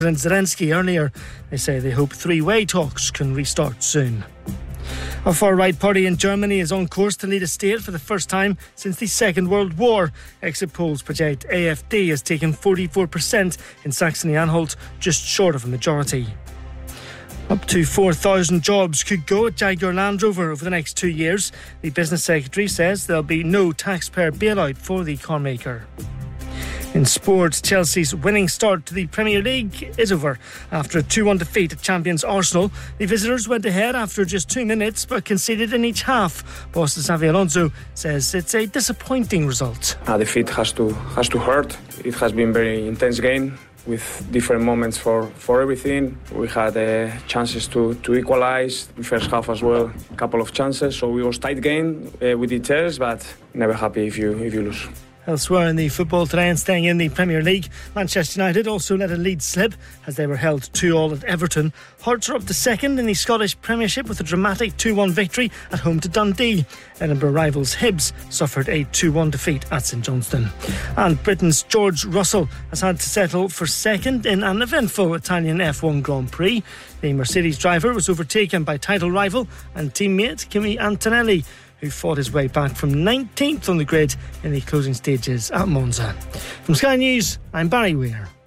President Zelensky earlier. They say they hope three-way talks can restart soon. A far-right party in Germany is on course to lead a state for the first time since the Second World War. Exit polls project AfD has taken 44% in Saxony-Anhalt, just short of a majority. Up to 4,000 jobs could go at Jaguar Land Rover over the next 2 years. The business secretary says there'll be no taxpayer bailout for the car maker. In sports, Chelsea's winning start to the Premier League is over. After a 2-1 defeat at champions Arsenal, the visitors went ahead after just 2 minutes but conceded in each half. Boss Xabi Alonso says it's a disappointing result. A defeat has to hurt. It has been a very intense game with different moments for everything. We had chances to equalise the first half as well, a couple of chances. So it was tight game with each other, but never happy if you lose. Elsewhere in the football today and staying in the Premier League, Manchester United also let a lead slip as they were held 2-2 at Everton. Hearts are up to second in the Scottish Premiership with a dramatic 2-1 victory at home to Dundee. Edinburgh rivals Hibs suffered a 2-1 defeat at St Johnstone. And Britain's George Russell has had to settle for second in an eventful Italian F1 Grand Prix. The Mercedes driver was overtaken by title rival and teammate Kimi Antonelli, who fought his way back from 19th on the grid in the closing stages at Monza. From Sky News, I'm Barry Weir.